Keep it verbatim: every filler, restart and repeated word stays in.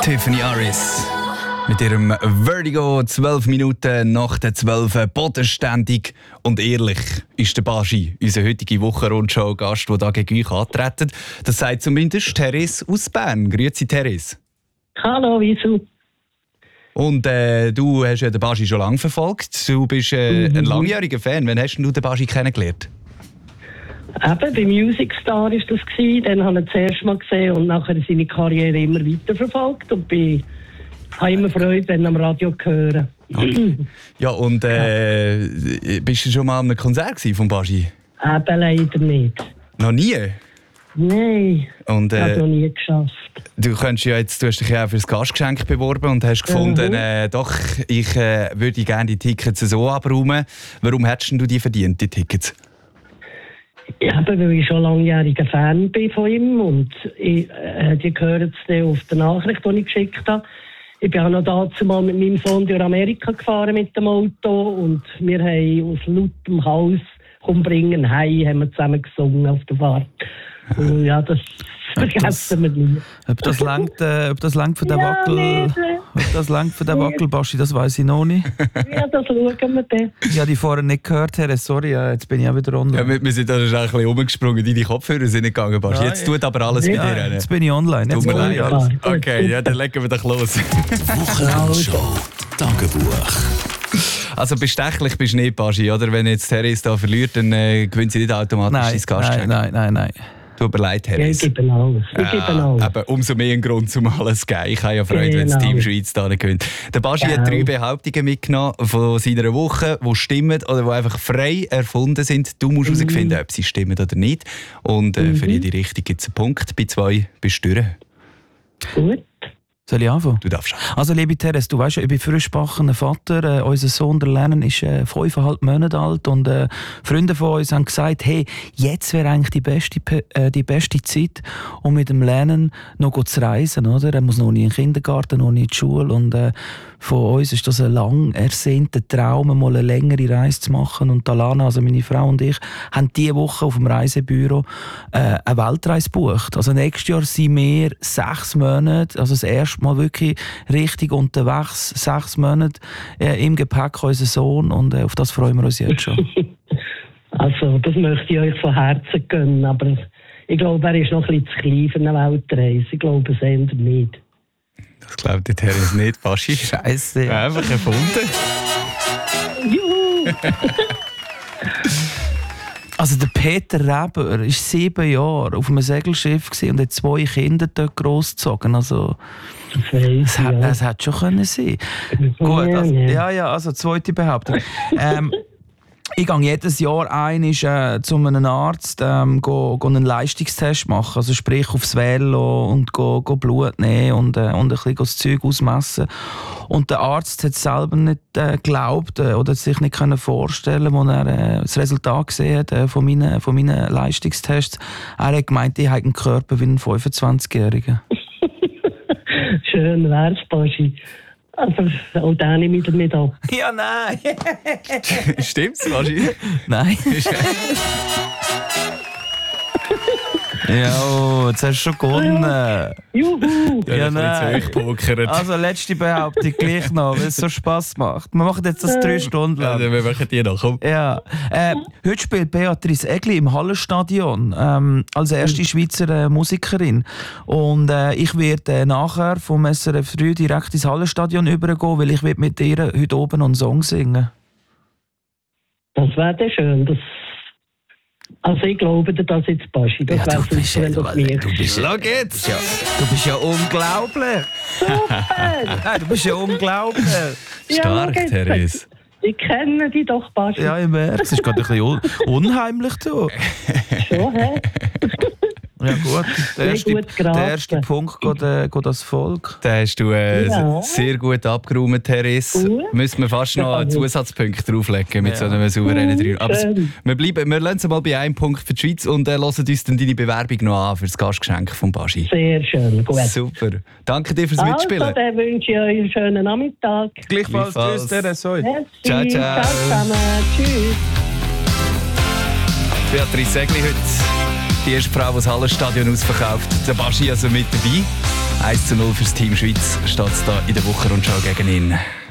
Tiffany Aris mit ihrem Vertigo. zwölf Minuten nach der zwölf. Bodenständig und ehrlich ist der Baschi, unser heutiger Wochenrundschau-Gast, der hier gegen euch antreten. Das sagt zumindest Therese aus Bern. Grüezi, Therese. Hallo, wieso? Und äh, du hast ja den Baschi schon lange verfolgt. Du bist äh, mhm. ein langjähriger Fan. Wann hast du den Baschi kennengelernt? Eben, bei Music Star war das. Dann habe ich ihn das erste Mal gesehen und nachher seine Karriere immer weiterverfolgt. Und bin, habe immer Freude, wenn ich am Radio höre. Okay. Ja, und äh, bist du schon mal an einem Konzert vom Baschi? Eben leider nicht. Noch nie? Nein, und, äh, ich habe es noch nie geschafft. Du, kannst ja jetzt, du hast dich ja auch für das Gastgeschenk beworben und hast gefunden, mhm. äh, doch, ich äh, würde gerne die Tickets so abräumen. Warum hättest du die verdient, die Tickets? Ja, weil ich schon langjähriger Fan bin von ihm und ich, äh, die hören es auf der Nachricht, die ich geschickt habe. Ich bin auch noch dazu mal mit meinem Sohn durch Amerika gefahren mit dem Auto und wir haben aus lautem Haus «Komm, bringen heim» haben wir zusammen gesungen auf der Fahrt. Und ja, das vergessen wir nie. Ob das langt, äh, ob das langt für den ja, Wackel, nee, ob das langt für den Wackel, Baschi, das weiß ich noch nicht. Ja, das schauen wir dann. Ich habe die vorher nicht gehört, Herr. Sorry, jetzt bin ich auch wieder online. Ja, wir, wir sind da schon ein bisschen rumgesprungen, deine Kopfhörer sind nicht gegangen, Baschi. Jetzt tut aber alles ja, bei dir. Jetzt bin ich online. Jetzt Tut mir leid. alles. Okay, ja, dann legen wir doch los. Wochenrundschau Tagebuch. Also bestechlich bist du nicht, Baschi, oder? Wenn jetzt Therese da verliert, dann äh, gewinnt sie nicht automatisch Nein, dein Gastgeschenk. nein, nein, nein, nein. Tut mir leid, Ja, ich Therese. gebe alles. Ich Ja, gebe alles. aber umso mehr ein Grund, um alles zu geben. Ich habe ja Freude, wenn das Genau. Team Schweiz da nicht gewinnt. Der Baschi Genau. hat drei Behauptungen mitgenommen von seiner Woche, die stimmen oder die einfach frei erfunden sind. Du musst herausfinden, Mhm. ob sie stimmen oder nicht. Und äh, Mhm. für jede Richtung gibt es einen Punkt. Bei zwei bist du durch. Gut. Soll ich anfangen? Du darfst auch. Also, liebe Therese, du weißt ja, ich bin frisch gebackener Vater. Äh, unser Sohn, der Lennon, ist äh, fünfeinhalb Monate alt. Und äh, Freunde von uns haben gesagt, hey, jetzt wäre eigentlich die beste, Pe- äh, die beste Zeit, um mit dem Lennon noch zu reisen. Oder? Er muss noch nicht in den Kindergarten, noch nicht in die Schule. Und äh, von uns ist das ein lang ersehnter Traum, mal eine längere Reise zu machen. Und Alana, also meine Frau und ich, haben diese Woche auf dem Reisebüro äh, eine Weltreise gebucht. Also nächstes Jahr sind wir sechs Monate, also das erste Mal wirklich richtig unterwegs, sechs Monate äh, im Gepäck unser Sohn. Und äh, auf das freuen wir uns jetzt schon. Also, das möchte ich euch von Herzen gönnen, aber ich glaube, er ist noch ein bisschen zu klein für eine Weltreise. Ich glaube es eher nicht. Das glaubt die Therese nicht, Baschi. Scheiße. Einfach erfunden. Juhu! Also der Peter Reber war sieben Jahre auf einem Segelschiff und hat zwei Kinder dort großgezogen. Also Das weiss es ich, hat, ja. es hat schon können sein. Gut, also, ja, ja, also zweite Behauptung. ähm, ich gehe jedes Jahr einmal äh, zu einem Arzt ähm, go, go einen Leistungstest machen, also sprich aufs Velo und go, go Blut nehmen und, äh, und ein bisschen das Zeug ausmessen. Und der Arzt hat selber nicht äh, geglaubt äh, oder sich nicht können vorstellen, als er äh, das Resultat gesehen hat äh, von, meinen, von meinen Leistungstests. Er hat gemeint, ich habe einen Körper wie ein fünfundzwanzigjähriger. Schön wär's, Baschi. Also, auch den nehme ich dir nicht ab. Ja, nein! Stimmt's, Baschi? Nein. Ja, jetzt hast du schon gewonnen. Juhu! Ja, ein bisschen nein. zu hoch pokert. Also letzte Behauptung gleich noch, weil es so Spass macht. Wir machen jetzt das drei Stunden Ja, lang. dann machen die noch. Komm. Ja. Äh, heute spielt Beatrice Egli im Hallenstadion ähm, als erste Schweizer äh, Musikerin. Und äh, ich werde äh, nachher vom S R F drei direkt ins Hallenstadion übergehen, weil ich will mit ihr heute oben einen Song singen. Das wäre dann schön. Das also, ich glaube dir das jetzt, Baschi. Das Ja, wäre du bist super, ja- wenn du- das mir du bist Schau jetzt! Ja, du bist ja unglaublich. Super! Nein, du bist ja unglaublich. Stark, Ja, Therese. Ich kenne dich doch, Baschi. Ja, ich merke, es ist gerade ein bisschen un unheimlich. Du. Schon, hä? Ja gut, der Sehr erste, gut geraten. der erste Punkt geht, äh, geht als Volk. Da hast du äh, Ja. sehr gut abgeräumt, Therese. Gut. Müssen wir fast noch einen Zusatzpunkt drauflegen mit Ja. so einem souveränen Drei. Aber es- Schön. wir, bleiben, wir lassen es mal bei einem Punkt für die Schweiz und äh, hören uns dann deine Bewerbung noch an für das Gastgeschenk von Baschi. Sehr schön, gut. Super. Danke dir fürs Also, Mitspielen. dann wünsche ich euch einen schönen Nachmittag. Gleichfalls, Gleichfalls. tschüss, der Soll. Merci. Ciao, ciao. zusammen. Tschüss. Beatrice Egli heute. Die erste Frau, die das Hallenstadion ausverkauft. Der Baschi also mit dabei. eins zu null fürs Team Schweiz steht es da in der Wochenrundschau gegen ihn.